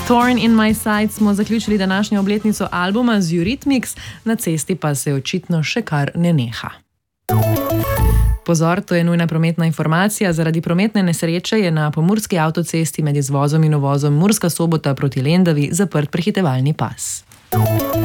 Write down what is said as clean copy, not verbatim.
Thorn in My Side smo zaključili današnjo obletnico albuma z Eurythmics, na cesti pa se očitno še kar ne neha. Pozor, to je nujna prometna informacija. Zaradi prometne nesreče je na pomurski avtocesti med izvozom in uvozom Murska Sobota proti Lendavi zaprt prehitevalni pas.